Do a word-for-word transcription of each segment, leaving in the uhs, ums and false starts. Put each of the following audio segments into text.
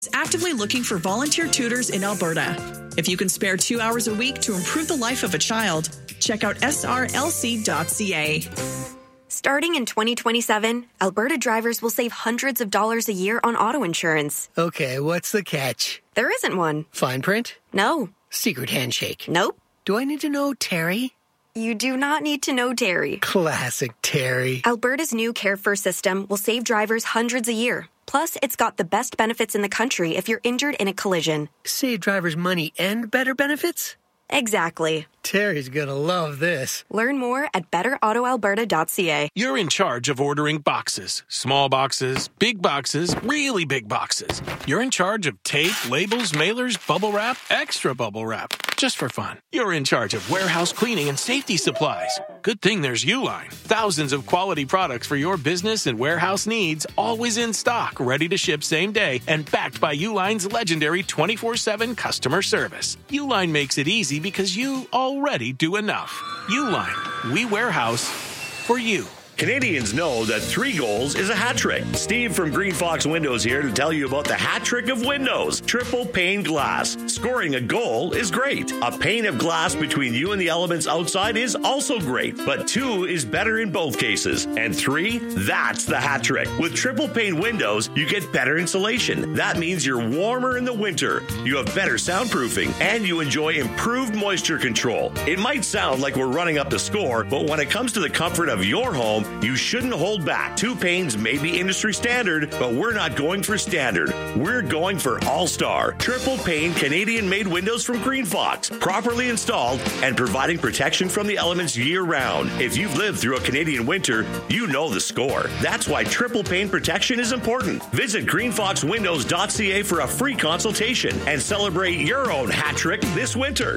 is actively looking for volunteer tutors in Alberta. If you can spare two hours a week to improve the life of a child, check out S R L C dot C A. Starting in twenty twenty-seven, Alberta drivers will save hundreds of dollars a year on auto insurance. Okay, what's the catch? There isn't one. Fine print? No. Secret handshake? Nope. Do I need to know Terry? You do not need to know Terry. Classic Terry. Alberta's new Care First system will save drivers hundreds a year. Plus, it's got the best benefits in the country if you're injured in a collision. Save drivers money and better benefits? Exactly. Terry's gonna love this. Learn more at better auto alberta dot C A. You're in charge of ordering boxes. Small boxes, big boxes, really big boxes. You're in charge of tape, labels, mailers, bubble wrap, extra bubble wrap. Just for fun. You're in charge of warehouse cleaning and safety supplies. Good thing there's Uline. Thousands of quality products for your business and warehouse needs, always in stock, ready to ship same day, and backed by Uline's legendary twenty-four seven customer service. Uline makes it easy because you already do enough. Uline, we warehouse for you. Canadians know that three goals is a hat trick. Steve from Green Fox Windows here to tell you about the hat trick of windows. Triple pane glass. Scoring a goal is great. A pane of glass between you and the elements outside is also great, but two is better in both cases. And three, that's the hat trick. With triple pane windows, you get better insulation. That means you're warmer in the winter, you have better soundproofing, and you enjoy improved moisture control. It might sound like we're running up the score, but when it comes to the comfort of your home, you shouldn't hold back. Two panes may be industry standard, but we're not going for standard. We're going for all-star. Triple pane Canadian-made windows from Green Fox, properly installed and providing protection from the elements year-round. If you've lived through a Canadian winter, you know the score. That's why triple pane protection is important. Visit green fox windows dot C A for a free consultation and celebrate your own hat trick this winter.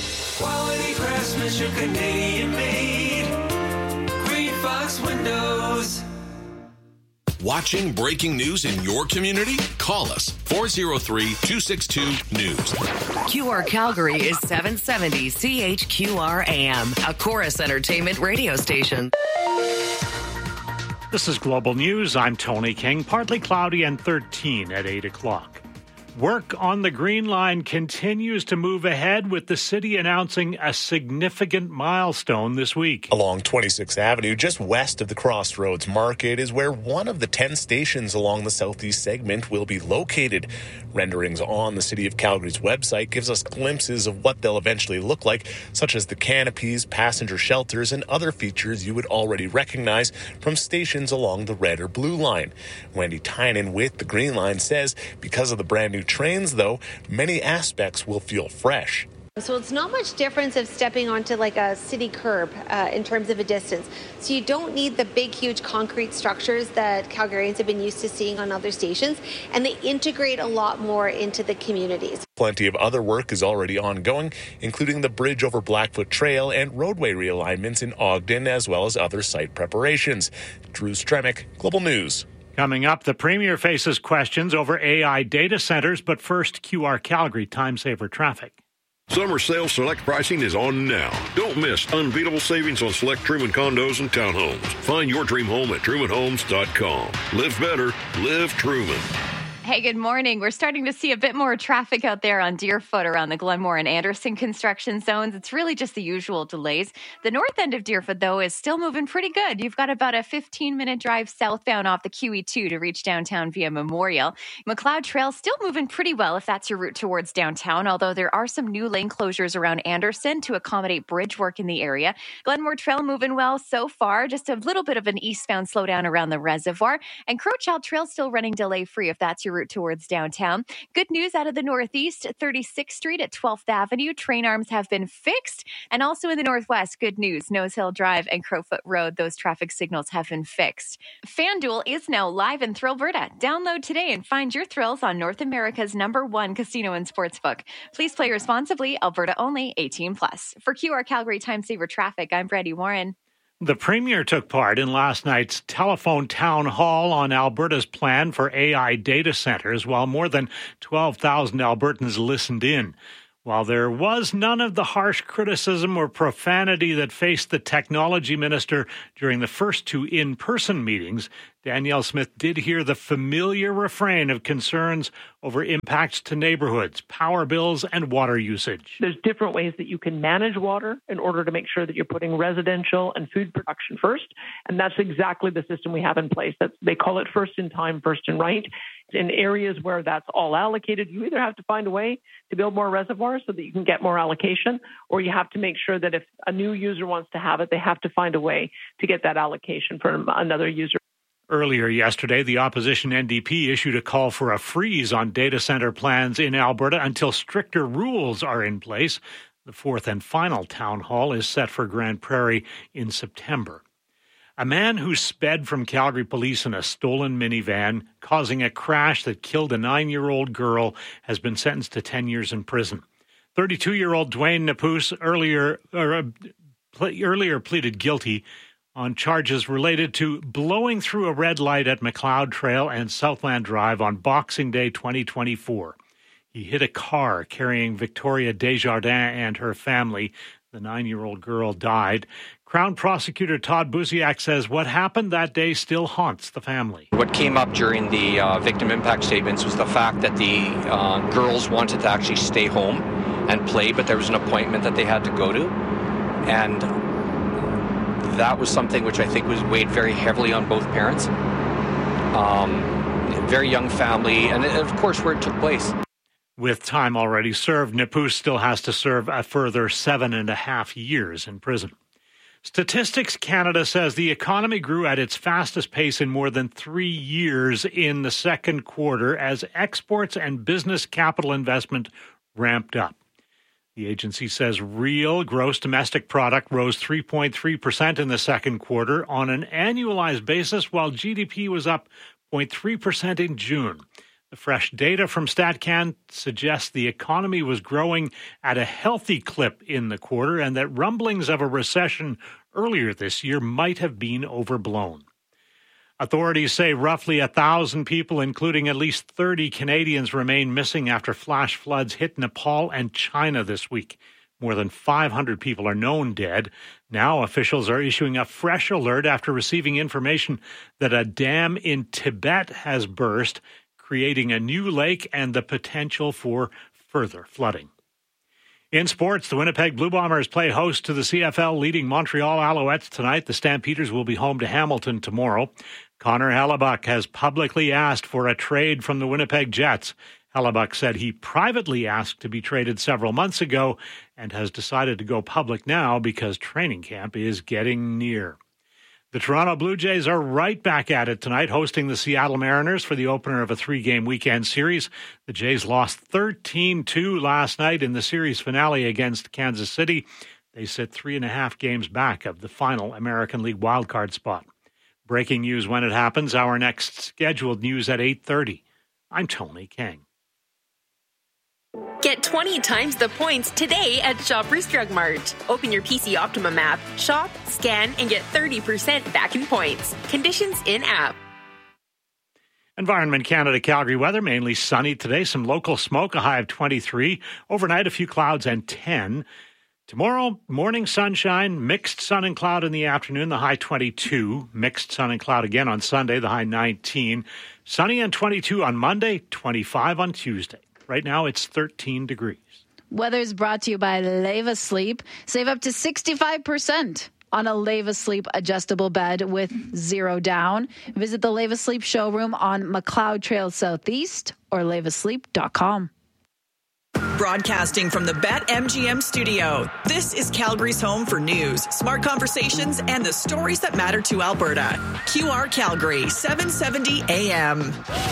Quality craftsmanship, Canadian-made. Fox Windows. Watching breaking news in your community? Call us four oh three, two six two, news. Q R Calgary is seven seventy C H Q R A M, a Chorus Entertainment radio station. This is Global News. I'm Tony King. Partly cloudy and thirteen at eight o'clock. Work on the Green Line continues to move ahead, with the city announcing a significant milestone this week. Along twenty-sixth Avenue, just west of the Crossroads Market, is where one of the ten stations along the southeast segment will be located. Renderings on the City of Calgary's website gives us glimpses of what they'll eventually look like, such as the canopies, passenger shelters, and other features you would already recognize from stations along the red or blue line. Wendy Tynan with the Green Line says because of the brand new trains, though, many aspects will feel fresh. So it's not much difference of stepping onto like a city curb uh, in terms of a distance. So you don't need the big, huge concrete structures that Calgarians have been used to seeing on other stations, and they integrate a lot more into the communities. Plenty of other work is already ongoing, including the bridge over Blackfoot Trail and roadway realignments in Ogden, as well as other site preparations. Drew Stremick, Global News. Coming up, the Premier faces questions over A I data centers, but first, Q R Calgary Time Saver Traffic. Summer sale select pricing is on now. Don't miss unbeatable savings on select Truman condos and townhomes. Find your dream home at truman homes dot com. Live better, live Truman. Hey, good morning. We're starting to see a bit more traffic out there on Deerfoot around the Glenmore and Anderson construction zones. It's really just the usual delays. The north end of Deerfoot, though, is still moving pretty good. You've got about a fifteen-minute drive southbound off the Q E two to reach downtown via Memorial. McLeod Trail still moving pretty well if that's your route towards downtown, although there are some new lane closures around Anderson to accommodate bridge work in the area. Glenmore Trail moving well so far, just a little bit of an eastbound slowdown around the reservoir. And Crowchild Trail still running delay-free if that's your route towards downtown. Good news out of the northeast, thirty-sixth Street at twelfth Avenue. Train arms have been fixed. And also in the northwest, good news, Nose Hill Drive and Crowfoot Road, those traffic signals have been fixed. FanDuel is now live in Thrillberta. Download today and find your thrills on North America's number one casino and sportsbook. Please play responsibly. Alberta only, eighteen plus. For Q R Calgary Time Saver Traffic, I'm Brady Warren. The Premier took part in last night's telephone town hall on Alberta's plan for A I data centers, while more than twelve thousand Albertans listened in. While there was none of the harsh criticism or profanity that faced the technology minister during the first two in-person meetings, Danielle Smith did hear the familiar refrain of concerns over impacts to neighborhoods, power bills, and water usage. There's different ways that you can manage water in order to make sure that you're putting residential and food production first. And that's exactly the system we have in place. That's, they call it first in time, first in right. In areas where that's all allocated, you either have to find a way to build more reservoirs so that you can get more allocation, or you have to make sure that if a new user wants to have it, they have to find a way to get that allocation from another user. Earlier yesterday, the opposition N D P issued a call for a freeze on data center plans in Alberta until stricter rules are in place. The fourth and final town hall is set for Grand Prairie in September. A man who sped from Calgary police in a stolen minivan, causing a crash that killed a nine-year-old girl, has been sentenced to ten years in prison. thirty-two-year-old Dwayne Napus earlier, or, uh, ple- earlier pleaded guilty on charges related to blowing through a red light at McLeod Trail and Southland Drive on Boxing Day twenty twenty-four. He hit a car carrying Victoria Desjardins and her family. The nine-year-old girl died. Crown Prosecutor Todd Buziak says what happened that day still haunts the family. What came up during the uh, victim impact statements was the fact that the uh, girls wanted to actually stay home and play, but there was an appointment that they had to go to. And that was something which I think was weighed very heavily on both parents. Um, very young family, and of course where it took place. With time already served, Napus still has to serve a further seven and a half years in prison. Statistics Canada says the economy grew at its fastest pace in more than three years in the second quarter as exports and business capital investment ramped up. The agency says real gross domestic product rose three point three percent in the second quarter on an annualized basis, while G D P was up zero point three percent in June. The fresh data from StatCan suggests the economy was growing at a healthy clip in the quarter and that rumblings of a recession earlier this year might have been overblown. Authorities say roughly one thousand people, including at least thirty Canadians, remain missing after flash floods hit Nepal and China this week. More than five hundred people are known dead. Now officials are issuing a fresh alert after receiving information that a dam in Tibet has burst, creating a new lake and the potential for further flooding. In sports, the Winnipeg Blue Bombers play host to the C F L leading Montreal Alouettes tonight. The Stampeders will be home to Hamilton tomorrow. Connor Hellebuck has publicly asked for a trade from the Winnipeg Jets. Hellebuck said he privately asked to be traded several months ago and has decided to go public now because training camp is getting near. The Toronto Blue Jays are right back at it tonight, hosting the Seattle Mariners for the opener of a three-game weekend series. The Jays lost thirteen two last night in the series finale against Kansas City. They sit three and a half games back of the final American League wildcard spot. Breaking news when it happens. Our next scheduled news at eight thirty. I'm Tony King. Get twenty times the points today at Shoppers Drug Mart. Open your P C Optimum app, shop, scan, and get thirty percent back in points. Conditions in-app. Environment Canada Calgary weather, mainly sunny today. Some local smoke, a high of twenty-three. Overnight, a few clouds and ten. Tomorrow, morning sunshine, mixed sun and cloud in the afternoon, the high twenty-two. Mixed sun and cloud again on Sunday, the high nineteen. Sunny and twenty-two on Monday, twenty-five on Tuesday. Right now, it's thirteen degrees. Weather is brought to you by Leva Sleep. Save up to sixty-five percent on a Leva Sleep adjustable bed with zero down. Visit the Leva Sleep showroom on McLeod Trail Southeast or leva sleep dot com. Broadcasting from the BetMGM studio, this is Calgary's home for news, smart conversations, and the stories that matter to Alberta. Q R Calgary, seven seventy A M.